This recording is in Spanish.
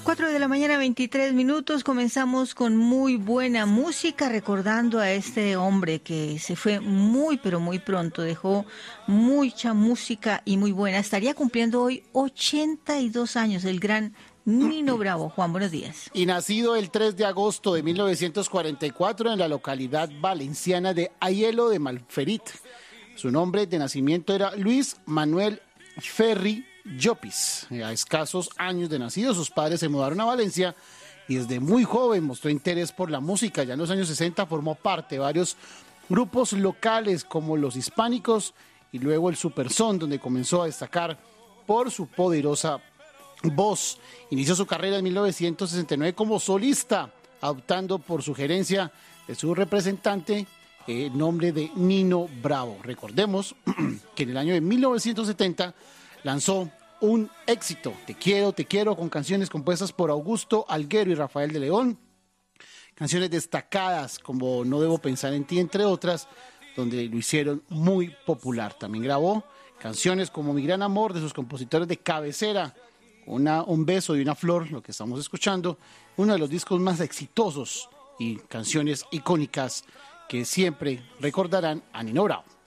4 de la mañana, 23 minutos. Comenzamos con muy buena música, recordando a este hombre que se fue muy, pero muy pronto. Dejó mucha música y muy buena. Estaría cumpliendo hoy 82 años, el gran Nino Bravo. Juan, buenos días. Y nacido el 3 de agosto de 1944 en la localidad valenciana de Aielo de Malferit. Su nombre de nacimiento era Luis Manuel Ferri Llopis. A escasos años de nacido, sus padres se mudaron a Valencia y desde muy joven mostró interés por la música. Ya en los años 60 formó parte de varios grupos locales como los Hispánicos y luego el Superson, donde comenzó a destacar por su poderosa voz. Inició su carrera en 1969 como solista, optando por sugerencia de su representante el nombre de Nino Bravo. Recordemos que en el año de 1970 lanzó un éxito, Te quiero, con canciones compuestas por Augusto Alguero y Rafael de León, canciones destacadas como No debo pensar en ti, entre otras, donde lo hicieron muy popular. También grabó canciones como Mi gran amor de sus compositores de cabecera, Un beso y una flor, lo que estamos escuchando, uno de los discos más exitosos y canciones icónicas que siempre recordarán a Nino Bravo.